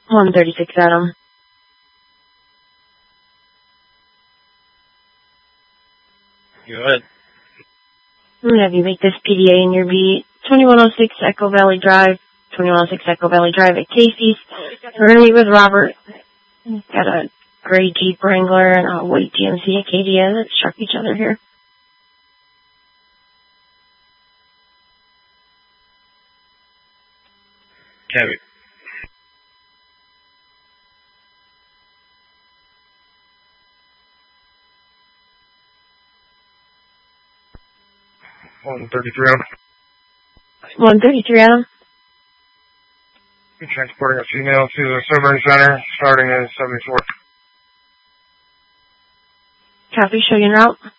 136 Adam. Go ahead. I'm going to have you make this PDA in your beat. 2106 Echo Valley Drive. 2106 Echo Valley Drive at Casey's. We're going to meet with Robert. He's got a gray Jeep Wrangler and a white GMC Acadia that struck each other here. Copy. Adam. 133 Adam. You're transporting a female to the sobering center, starting in 74. Copy, show you en route.